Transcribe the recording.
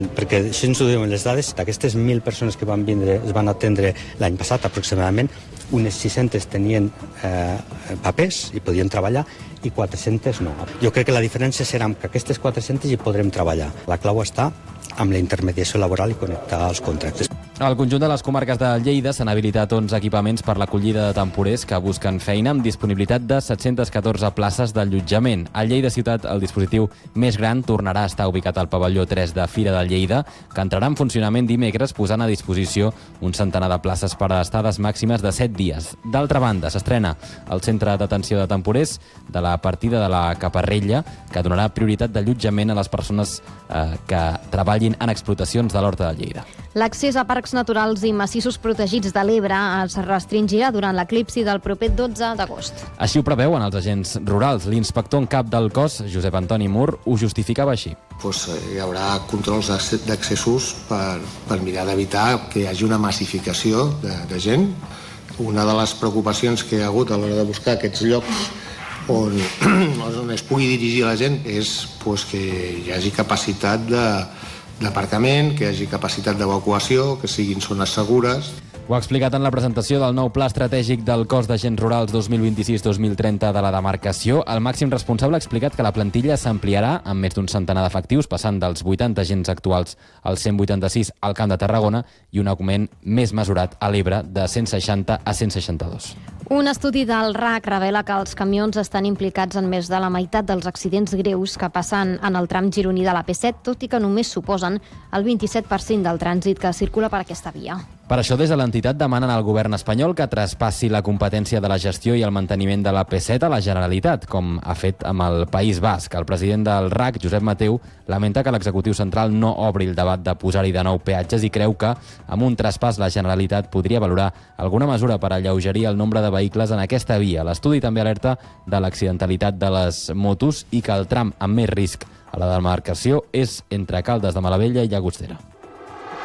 Perquè això ens ho diuen les dades, d'aquestes 1.000 persones que van vindre, es van atendre l'any passat aproximadament, unes 600 tenien papers i podien treballar i 400 no. Jo crec que la diferència serà que aquestes 400 hi podrem treballar. La clau està amb la intermediació laboral i connectar els contractes. Al conjunt de les comarques de Lleida s'han habilitat 11 equipaments per l'acollida de temporers que busquen feina amb disponibilitat de 714 places d'allotjament. A Lleida ciutat, el dispositiu més gran tornarà a estar ubicat al pavelló 3 de Fira de Lleida, que entrarà en funcionament dimecres posant a disposició un centenar de places per a estades màximes de 7 dies. D'altra banda, s'estrena el Centre d'Atenció de Temporers de la partida de la Caparrella, que donarà prioritat d'allotjament a les persones que treballin en explotacions de l'Horta de Lleida. L'accés a parcs naturals i massissos protegits de l'Ebre es restringirà durant l'eclipsi del proper 12 d'agost. Així ho preveuen els agents rurals. L'inspector en cap del cos, Josep Antoni Mur, ho justificava així. Hi haurà controls d'accessos per mirar d'evitar que hi hagi una massificació de gent. Una de les preocupacions que hi ha hagut a l'hora de buscar aquests llocs on es pugui dirigir la gent és que hi hagi capacitat d'aparcament, que hi hagi capacitat d'evacuació, que siguin zones segures. Ho ha explicat en la presentació del nou Pla Estratègic del Cos d'Agents Rurals 2026-2030 de la demarcació. El màxim responsable ha explicat que la plantilla s'ampliarà amb més d'un centenar d'efectius, passant dels 80 agents actuals als 186 al Camp de Tarragona i un augment més mesurat a l'Ebre de 160 a 162. Un estudi del RAC revela que els camions estan implicats en més de la meitat dels accidents greus que passen en el tram gironí de la P7, tot i que només suposen el 27% del trànsit que circula per aquesta via. Per això, des de l'entitat demanen al govern espanyol que traspassi la competència de la gestió i el manteniment de la P7 a la Generalitat, com ha fet amb el País Basc. El president del RAC, Josep Mateu, lamenta que l'executiu central no obri el debat de posar-hi de nou peatges i creu que, amb un traspàs, la Generalitat podria valorar alguna mesura per alleugerir el nombre de vehicles en aquesta via. L'estudi també alerta de l'accidentalitat de les motos i que el tram amb més risc a la demarcació és entre Caldes de Malavella i Llagostera.